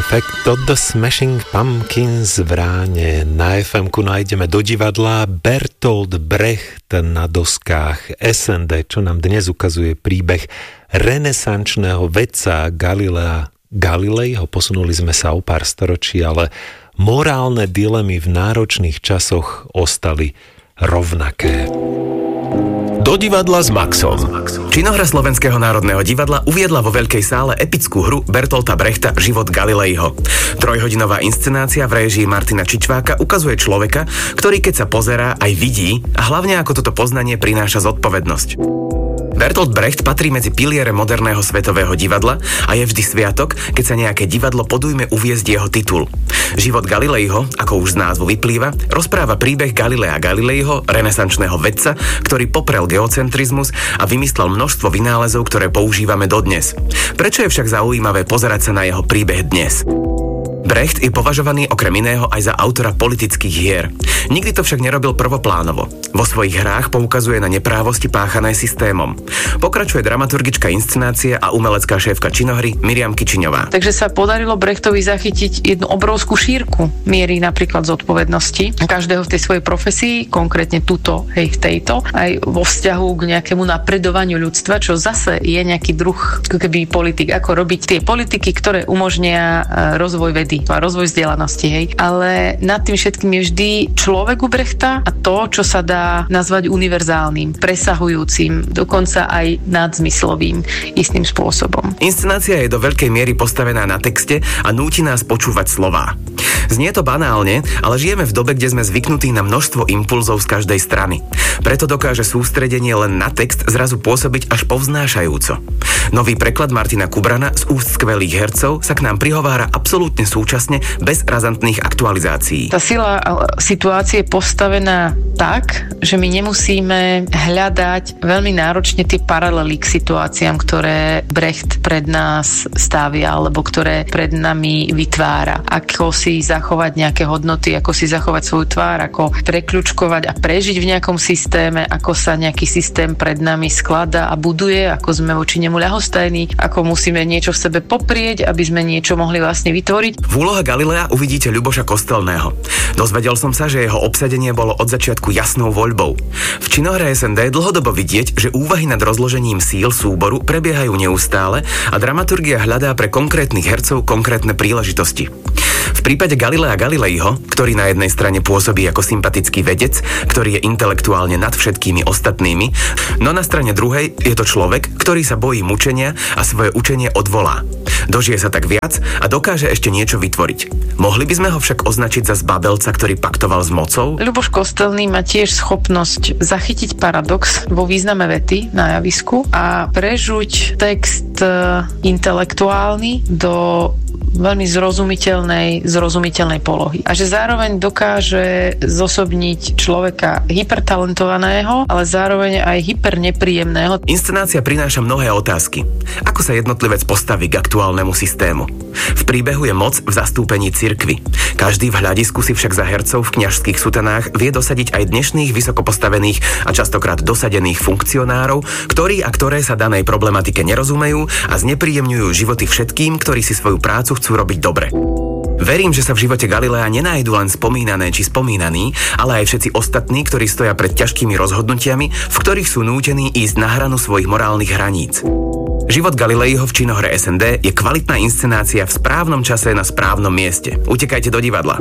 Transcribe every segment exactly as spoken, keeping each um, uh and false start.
Effect od The Smashing Pumpkins v ráne na ef emku. No a ideme do divadla. Bertolt Brecht na doskách es en dé, čo nám dnes ukazuje príbeh renesančného vedca Galilea Galileiho. Posunuli sme sa o pár storočí, ale morálne dilemy v náročných časoch ostali rovnaké. Do divadla s Maxom. Činohra Slovenského národného divadla uviedla vo veľkej sále epickú hru Bertolta Brechta Život Galileiho. Trojhodinová inscenácia v réžii Martina Čičváka ukazuje človeka, ktorý keď sa pozerá, aj vidí a hlavne ako toto poznanie prináša zodpovednosť. Bertolt Brecht patrí medzi piliere moderného svetového divadla a je vždy sviatok, keď sa nejaké divadlo podujme uviesť jeho titul. Život Galileiho, ako už z názvu vyplýva, rozpráva príbeh Galilea Galileiho, renesančného vedca, ktorý poprel geocentrizmus a vymyslel množstvo vynálezov, ktoré používame dodnes. Prečo je však zaujímavé pozerať sa na jeho príbeh dnes? Brecht je považovaný okrem iného aj za autora politických hier. Nikdy to však nerobil prvoplánovo. Vo svojich hrách poukazuje na neprávosti páchané systémom. Pokračuje dramaturgička inscenácie a umelecká šéfka činohry Miriam Kičiňová. Takže sa podarilo Brechtovi zachytiť jednu obrovskú šírku miery napríklad zodpovednosti každého v tej svojej profesii, konkrétne tuto, hej, v tejto, aj vo vzťahu k nejakému napredovaniu ľudstva, čo zase je nejaký druh, ako keby politik, ako robiť tie politiky, ktoré umožnia rozvoj vedy a rozvoj vzdelanosti, hej. Ale nad tým všetkým je vždy človek u Brechta a to, čo sa dá nazvať univerzálnym, presahujúcim, dokonca aj nadzmyslovým istým spôsobom. Inscenácia je do veľkej miery postavená na texte a núti nás počúvať slová. Znie to banálne, ale žijeme v dobe, kde sme zvyknutí na množstvo impulzov z každej strany. Preto dokáže sústredenie len na text zrazu pôsobiť až povznášajúco. Nový preklad Martina Kubrana z úst skvelých hercov sa k nám prihovára absolútne súčasne bez razantných aktualizácií. Tá sila situácie je postavená tak, že my nemusíme hľadať veľmi náročne tie paralely k situáciám, ktoré Brecht pred nás stavia, alebo ktoré pred nami vytvára. Ako si zachovať nejaké hodnoty, ako si zachovať svoju tvár, ako prekľučkovať a prežiť v nejakom systéme, ako sa nejaký systém pred nami skladá a buduje, ako sme voči nemu ľahostajní, ako musíme niečo v sebe poprieť, aby sme niečo mohli vlastne vytvoriť. V úlohe Galilea uvidíte Ľuboša Kostelného. Dozvedel som sa, že jeho obsadenie bolo od začiatku jasnou voľbou. V činohre es en dé dlhodobo vidieť, že úvahy nad rozložením síl súboru prebiehajú neustále a dramaturgia hľadá pre konkrétnych hercov konkrétne príležitosti. V prípade Galilea Galileiho, ktorý na jednej strane pôsobí ako sympatický vedec, ktorý je intelektuálne nad všetkými ostatnými, no na strane druhej je to človek, ktorý sa bojí mučenia a svoje učenie odvolá. Dožije sa tak viac a dokáže ešte niečo vytvoriť. Mohli by sme ho však označiť za zbabelca, ktorý paktoval s mocou? Ľuboš Kostelný má tiež schopnosť zachytiť paradox vo význame vety na javisku a prežuť text intelektuálny do veľmi zrozumiteľnej, zrozumiteľnej polohy. A že zároveň dokáže zosobniť človeka hypertalentovaného, ale zároveň aj hypernepríjemného. Inscenácia prináša mnohé otázky. Ako sa jednotlivec postaví k aktuálnemu systému? V príbehu je moc v zastúpení cirkvi. Každý v hľadisku si však za hercov v kňažských sutanách vie dosadiť aj dnešných vysokopostavených a častokrát dosadených funkcionárov, ktorí a ktoré sa danej problematike nerozumejú a znepríjemňujú životy všetkým, ktorí si svoju prácu chcú robiť dobre. Verím, že sa v živote Galilea nenájdu len spomínané či spomínaní, ale aj všetci ostatní, ktorí stoja pred ťažkými rozhodnutiami, v ktorých sú nútení ísť na hranu svojich morálnych hraníc. Život Galileiho v činohre es en dé je kvalitná inscenácia v správnom čase na správnom mieste. Utekajte do divadla.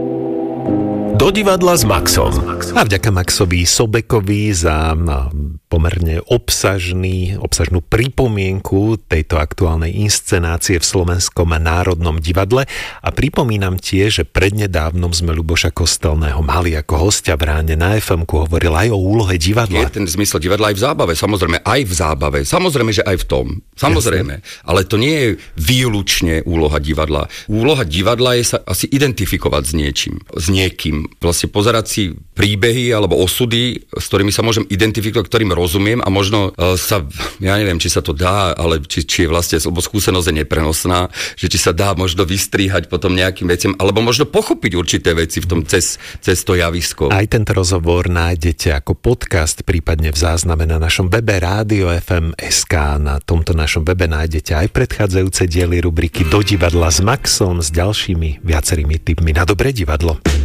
Do divadla s Maxom. A vďaka Maxovi Sobekovi za pomerne obsažný, obsažnú pripomienku tejto aktuálnej inscenácie v Slovenskom národnom divadle. A pripomínam tiež, že prednedávnom sme Ľuboša Kostelného mali ako hostia v ráne na ef emku, hovoril aj o úlohe divadla. Je ten zmysel divadla aj v zábave, samozrejme aj v zábave, samozrejme, že aj v tom, samozrejme, Jasne. Ale to nie je výlučne úloha divadla. Úloha divadla je sa asi identifikovať s niečím, s niekým, vlastne pozerať si príbehy alebo osudy, s ktorými sa môžem identifikovať, ktorým rozumiem a možno uh, sa, ja neviem, či sa to dá, ale či, či je vlastne, lebo skúsenosť je neprenosná, že či sa dá možno vystríhať potom nejakým veciam, alebo možno pochopiť určité veci v tom cez, cez to javisko. Aj tento rozhovor nájdete ako podcast, prípadne v zázname na našom webe Rádio ef em bodka es ká. Na tomto našom webe nájdete aj predchádzajúce diely rubriky Do divadla s Maxom s ďalšími viacerými tipmi na dobré divadlo.